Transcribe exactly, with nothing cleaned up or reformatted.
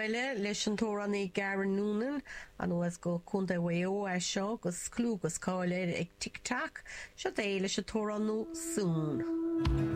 Gaile leis an tórannaí Garen Noonan an was go chunta weo a seo gus clúgus cáile ag tic-tac seo é leis a tóranú soon.